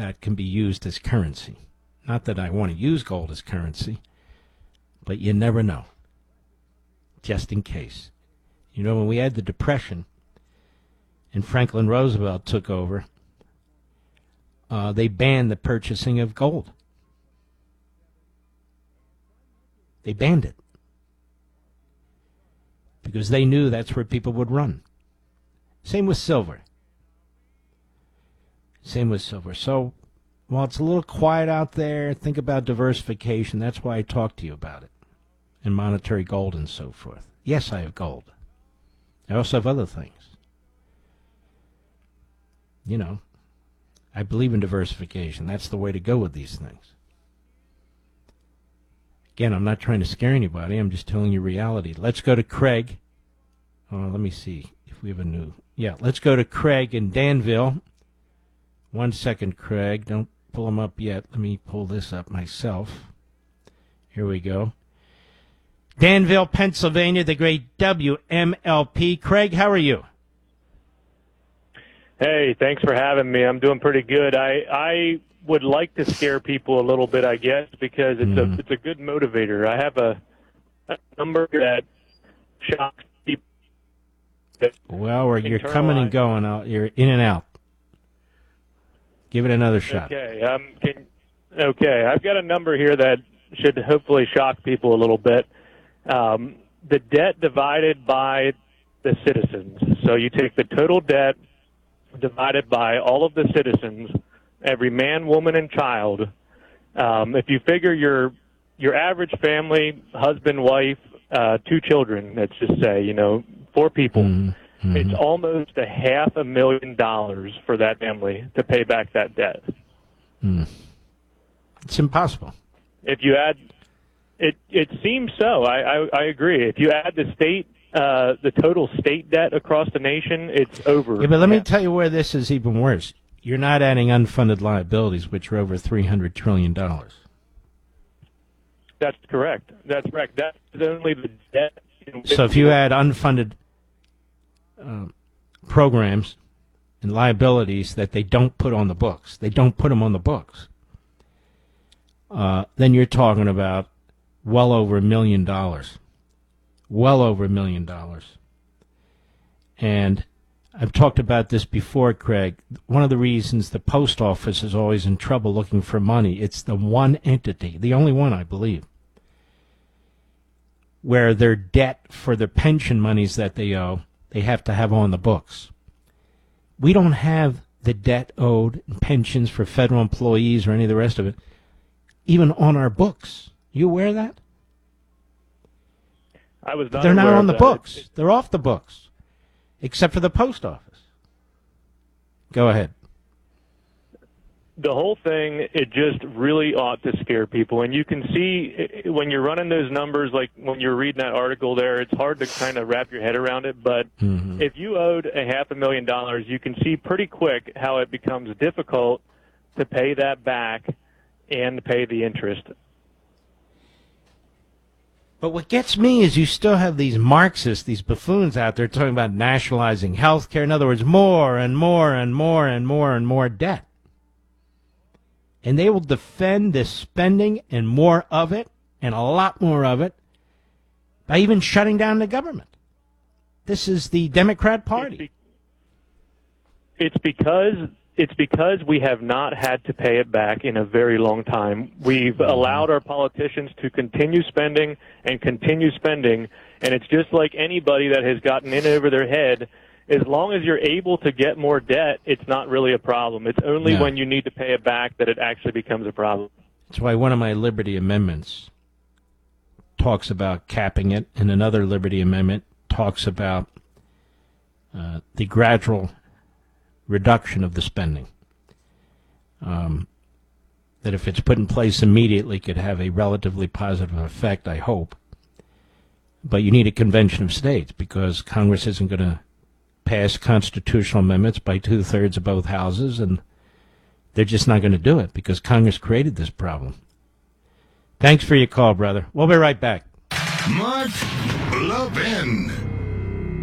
that can be used as currency. Not that I want to use gold as currency, but you never know, just in case. You know, when we had the Depression and Franklin Roosevelt took over, they banned the purchasing of gold. They banned it because they knew that's where people would run. Same with silver. So while it's a little quiet out there, think about diversification. That's why I talk to you about it. And monetary gold and so forth. Yes, I have gold. I also have other things. You know, I believe in diversification. That's the way to go with these things. Again, I'm not trying to scare anybody. I'm just telling you reality. Let's go to Craig. Oh, let me see if we have a new... Yeah, let's go to Craig in Danville. 1 second, Craig. Don't pull him up yet. Let me pull this up myself. Here we go. Danville, Pennsylvania, the great WMLP. Craig, how are you? Hey, thanks for having me. I'm doing pretty good. I would like to scare people a little bit, I guess, because it's a good motivator. I have a number that shocks people. Well, you're coming and going. You're in and out. Give it another shot. Okay, I've got a number here that should hopefully shock people a little bit. The debt divided by the citizens. So you take the total debt divided by all of the citizens, every man, woman, and child. If you figure your average family, husband, wife, 2 children, let's just say, 4 people, it's almost $500,000 for that family to pay back that debt. It's impossible. If you add, it seems so. I agree. If you add the total state debt across the nation, it's over. Yeah, but let me tell you where this is even worse. You're not adding unfunded liabilities, which are over $300 trillion. That's correct. That's only the debt. So if you add unfunded programs and liabilities that they don't put on the books, then you're talking about well over $1 million. Well over $1 million. And I've talked about this before, Craig. One of the reasons the post office is always in trouble looking for money, it's the one entity, the only one, I believe, where their debt for their pension monies that they owe, they have to have on the books. We don't have the debt owed in pensions for federal employees or any of the rest of it, even on our books. You aware of that? They're not on the books. They're off the books, except for the post office. Go ahead. The whole thing, it just really ought to scare people. And you can see when you're running those numbers, like when you're reading that article there, it's hard to kind of wrap your head around it. But if you owed $500,000, you can see pretty quick how it becomes difficult to pay that back and pay the interest. But what gets me is you still have these Marxists, these buffoons out there talking about nationalizing health care. In other words, more and more and more and more and more debt. And they will defend this spending and more of it, and a lot more of it, by even shutting down the government. This is the Democrat Party. It's because we have not had to pay it back in a very long time. We've allowed our politicians to continue spending, and it's just like anybody that has gotten in over their head. As long as you're able to get more debt, it's not really a problem. It's only when you need to pay it back that it actually becomes a problem. That's why one of my Liberty Amendments talks about capping it, and another Liberty Amendment talks about the gradual reduction of the spending. That if it's put in place immediately could have a relatively positive effect, I hope. But you need a convention of states because Congress isn't going to pass constitutional amendments by 2/3 of both houses, and they're just not going to do it because Congress created this problem. Thanks for your call, brother. We'll be right back. Mark Levin.